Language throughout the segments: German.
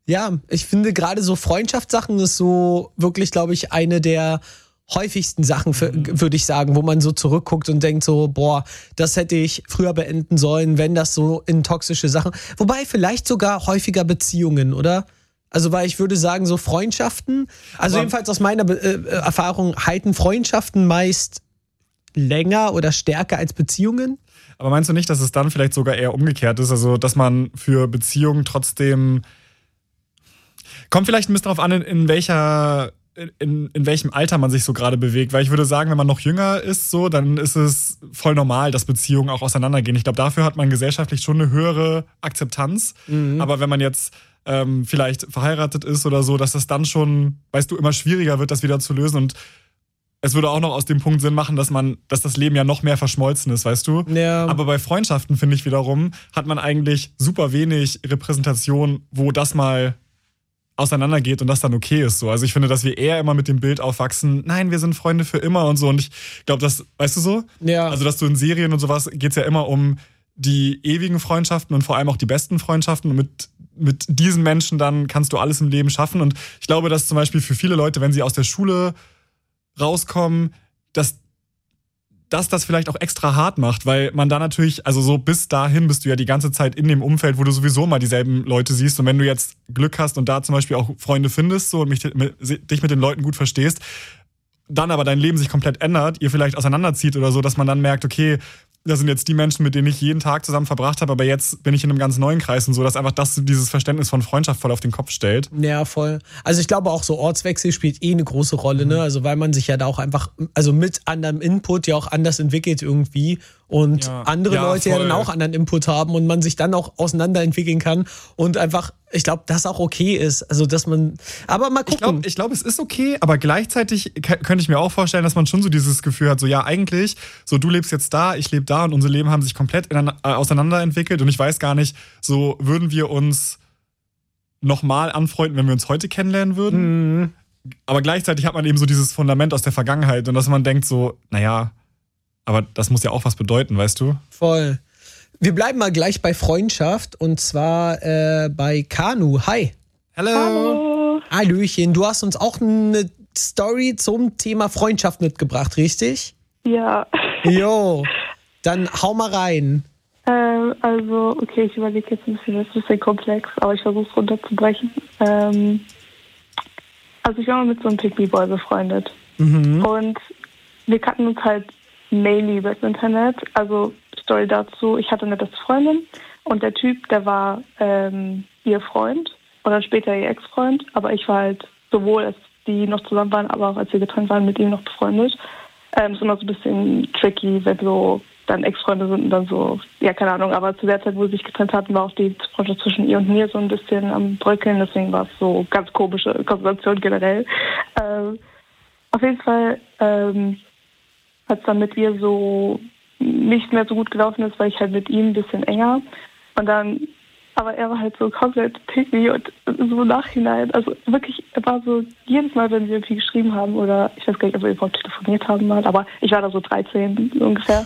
Ja, ich finde gerade so Freundschaftssachen ist so wirklich, glaube ich, eine der häufigsten Sachen, würde ich sagen, wo man so zurückguckt und denkt so, boah, das hätte ich früher beenden sollen, wenn das so in toxische Sachen, wobei vielleicht sogar häufiger Beziehungen, oder? Also, weil ich würde sagen, so Freundschaften, also Aber jedenfalls aus meiner Erfahrung halten Freundschaften meist länger oder stärker als Beziehungen. Aber meinst du nicht, dass es dann vielleicht sogar eher umgekehrt ist? Also, dass man für Beziehungen trotzdem. Kommt vielleicht ein bisschen darauf an, in welchem Alter man sich so gerade bewegt. Weil ich würde sagen, wenn man noch jünger ist, so, dann ist es voll normal, dass Beziehungen auch auseinandergehen. Ich glaube, dafür hat man gesellschaftlich schon eine höhere Akzeptanz. Aber wenn man jetzt vielleicht verheiratet ist oder so, dass das dann schon, weißt du, immer schwieriger wird, das wieder zu lösen. Und es würde auch noch aus dem Punkt Sinn machen, dass das Leben ja noch mehr verschmolzen ist, weißt du? Ja. Aber bei Freundschaften, finde ich wiederum, hat man eigentlich super wenig Repräsentation, wo das mal auseinandergeht und das dann okay ist. So. Also ich finde, dass wir eher immer mit dem Bild aufwachsen, nein, wir sind Freunde für immer und so. Und ich glaube, das, weißt du so? Ja. Also, dass du in Serien und sowas geht's ja immer um die ewigen Freundschaften und vor allem auch die besten Freundschaften. Und mit diesen Menschen dann kannst du alles im Leben schaffen. Und ich glaube, dass zum Beispiel für viele Leute, wenn sie aus der Schule rauskommen, dass das vielleicht auch extra hart macht, weil man da natürlich, also so bis dahin bist du ja die ganze Zeit in dem Umfeld, wo du sowieso mal dieselben Leute siehst und wenn du jetzt Glück hast und da zum Beispiel auch Freunde findest so, und dich mit den Leuten gut verstehst, dann aber dein Leben sich komplett ändert, ihr vielleicht auseinanderzieht oder so, dass man dann merkt, okay, das sind jetzt die Menschen, mit denen ich jeden Tag zusammen verbracht habe, aber jetzt bin ich in einem ganz neuen Kreis und so, dass einfach dieses Verständnis von Freundschaft voll auf den Kopf stellt. Ja, voll. Also ich glaube auch so Ortswechsel spielt eine große Rolle, ne? Also weil man sich ja da auch einfach, also mit anderem Input ja auch anders entwickelt irgendwie und andere Leute ja dann auch anderen Input haben und man sich dann auch auseinanderentwickeln kann und einfach, ich glaube, das auch okay ist. Also dass man, aber mal gucken. Ich glaube, es ist okay, aber gleichzeitig könnte ich mir auch vorstellen, dass man schon so dieses Gefühl hat, so ja eigentlich, so du lebst jetzt da, ich lebe da und unsere Leben haben sich komplett auseinanderentwickelt und ich weiß gar nicht, so würden wir uns nochmal anfreunden, wenn wir uns heute kennenlernen würden. Mhm. Aber gleichzeitig hat man eben so dieses Fundament aus der Vergangenheit und dass man denkt so, naja, aber das muss ja auch was bedeuten, weißt du? Voll. Wir bleiben mal gleich bei Freundschaft und zwar bei Kanu. Hi. Hallo. Hallöchen. Du hast uns auch eine Story zum Thema Freundschaft mitgebracht, richtig? Ja. Jo. Dann hau mal rein. Also, okay, ich überlege jetzt ein bisschen, das ist ein bisschen komplex, aber ich versuche es runterzubrechen. Also ich war mal mit so einem Pick-Me-Boy befreundet. Mhm. Und wir kannten uns halt mainly über das Internet. Also Story dazu, ich hatte eine beste Freundin und der Typ, der war ihr Freund oder später ihr Ex-Freund, aber ich war halt sowohl, als die noch zusammen waren, aber auch als wir getrennt waren, mit ihm noch befreundet. Ist immer so ein bisschen tricky, wenn so dann Ex-Freunde sind und dann so, ja, keine Ahnung, aber zu der Zeit, wo sie sich getrennt hatten, war auch die Freundschaft zwischen ihr und mir so ein bisschen am Bröckeln, deswegen war es so ganz komische Konstellation generell. Auf jeden Fall hat es dann mit ihr so nicht mehr so gut gelaufen ist, weil ich halt mit ihm ein bisschen enger und dann, aber er war halt so komplett picky und so im Nachhinein, also wirklich, er war so jedes Mal, wenn wir irgendwie geschrieben haben oder ich weiß gar nicht, ob wir überhaupt telefoniert haben mal, aber ich war da so 13 ungefähr,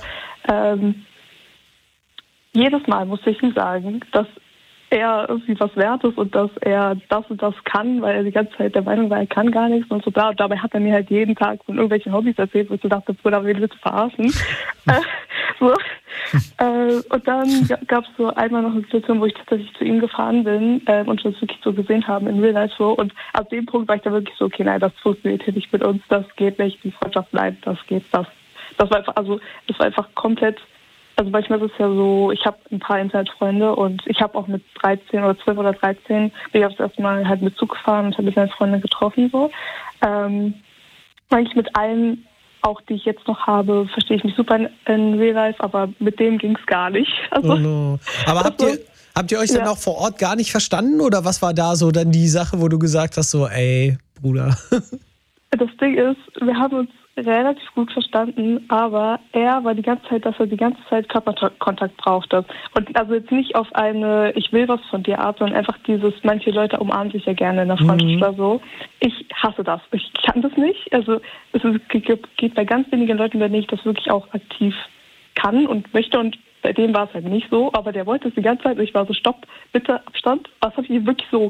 jedes Mal musste ich ihm sagen, dass er irgendwie was wert ist und dass er das und das kann, weil er die ganze Zeit der Meinung war, er kann gar nichts und so bla. Und dabei hat er mir halt jeden Tag von irgendwelchen Hobbys erzählt, wo ich so dachte, Bruder, wen willst du verarschen? So. Und dann gab es so einmal noch eine Situation, wo ich tatsächlich zu ihm gefahren bin und wir uns wirklich so gesehen haben in Real Life so. Und ab dem Punkt war ich dann wirklich so, okay, nein, das funktioniert hier nicht mit uns, das geht nicht, die Freundschaft, nein, das geht, das war einfach, also das war einfach komplett. Also manchmal ist es ja so, ich habe ein paar Internetfreunde und ich habe auch mit 13 oder 12 oder 13 bin ich das erste Mal halt mit Zug gefahren und habe mit meinen Freunden getroffen. So. Eigentlich mit allen, auch die ich jetzt noch habe, verstehe ich mich super in Real Life, aber mit dem ging es gar nicht. Also, oh no. Aber habt ihr euch dann auch vor Ort gar nicht verstanden oder was war da so dann die Sache, wo du gesagt hast, so ey, Bruder? Das Ding ist, wir haben uns relativ gut verstanden, aber er war die ganze Zeit, dass er die ganze Zeit Körperkontakt brauchte. Und also jetzt nicht auf eine ich will was von dir Art, sondern einfach dieses, manche Leute umarmen sich ja gerne in der Freundschaft oder so. Ich hasse das. Ich kann das nicht. Also es geht bei ganz wenigen Leuten, bei denen ich das wirklich auch aktiv kann und möchte und bei dem war es halt nicht so, aber der wollte es die ganze Zeit und ich war so, stopp, bitte Abstand. Was habe ich wirklich so